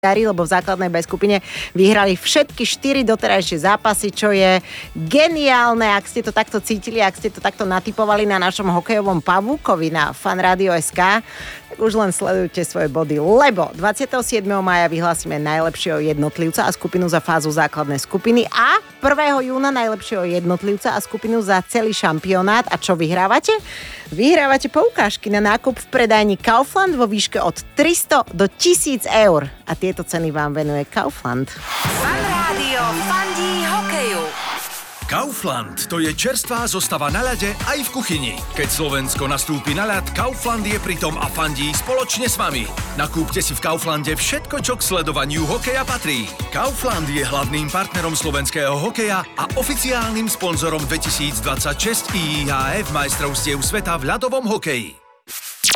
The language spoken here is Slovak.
lebo v základnej B skupine vyhrali všetky 4 doterajšie zápasy, čo je geniálne, ak ste to takto cítili, ak ste to takto natypovali na našom hokejovom pavúkovi na fanradio.sk, tak už len sledujte svoje body, lebo 27. mája vyhlásime najlepšieho jednotlivca a skupinu za fázu základnej skupiny a 1. júna najlepšieho jednotlivca a skupinu za celý šampionát. A čo vyhrávate? Vyhrávate poukážky na nákup v predajni Kaufland vo výške od 300 do 1000 eur. A tieto ceny vám venuje Kaufland. Fan Rádio fandí hokeju. Kaufland, to je čerstvá zostava na ľade aj v kuchyni. Keď Slovensko nastúpi na ľad, Kaufland je pritom a fandí spoločne s vami. Nakúpte si v Kauflande všetko, čo k sledovaniu hokeja patrí. Kaufland je hlavným partnerom slovenského hokeja a oficiálnym sponzorom 2026 IIHF majstrovstiev sveta v ľadovom hokeji.